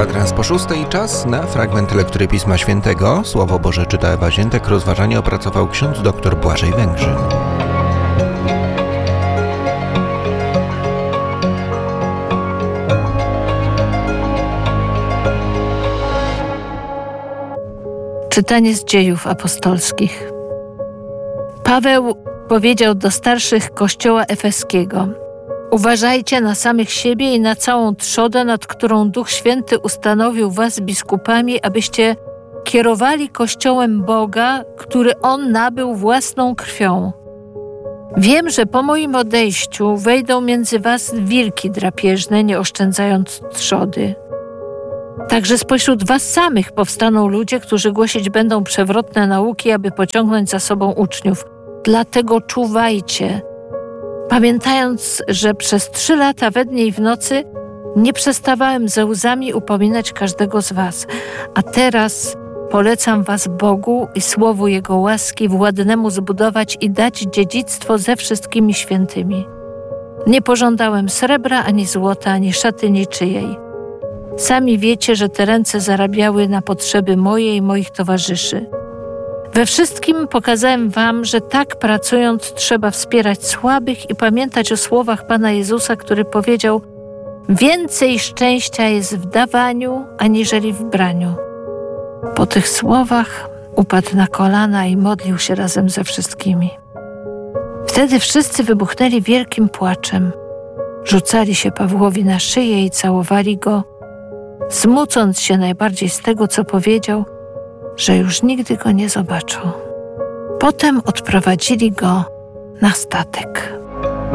Kwadrans po 6. Czas na fragment lektury Pisma Świętego. Słowo Boże czyta Ewa Ziętek, rozważanie opracował ksiądz dr Błażej Węgrzyn. Czytanie z Dziejów Apostolskich. Paweł powiedział do starszych kościoła efeskiego: uważajcie na samych siebie i na całą trzodę, nad którą Duch Święty ustanowił was biskupami, abyście kierowali kościołem Boga, który On nabył własną krwią. Wiem, że po moim odejściu wejdą między was wilki drapieżne, nie oszczędzając trzody. Także spośród was samych powstaną ludzie, którzy głosić będą przewrotne nauki, aby pociągnąć za sobą uczniów. Dlatego czuwajcie, pamiętając, że przez 3 lata we dnie i w nocy nie przestawałem ze łzami upominać każdego z was. A teraz polecam was Bogu i słowu Jego łaski, władnemu zbudować i dać dziedzictwo ze wszystkimi świętymi. Nie pożądałem srebra, ani złota, ani szaty niczyjej. Sami wiecie, że te ręce zarabiały na potrzeby moje i moich towarzyszy. We wszystkim pokazałem wam, że tak pracując trzeba wspierać słabych i pamiętać o słowach Pana Jezusa, który powiedział: więcej szczęścia jest w dawaniu, aniżeli w braniu. Po tych słowach upadł na kolana i modlił się razem ze wszystkimi. Wtedy wszyscy wybuchnęli wielkim płaczem. Rzucali się Pawłowi na szyję i całowali go, smucąc się najbardziej z tego, co powiedział, że już nigdy go nie zobaczą. Potem odprowadzili go na statek.